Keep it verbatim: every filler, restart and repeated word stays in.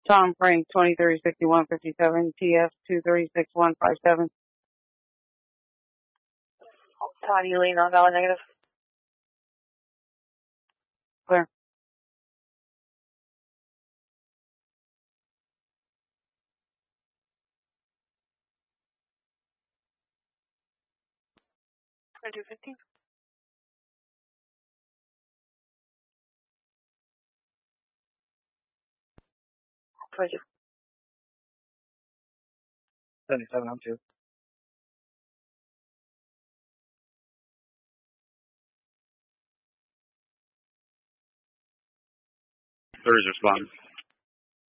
Tom Frank, twenty-three sixty-one fifty-seven, T F two three six one five seven. Todd, you lean on dollar negative. Clear. twenty-two fifty. twenty-two. seventy-seven, I'm two. Third respond.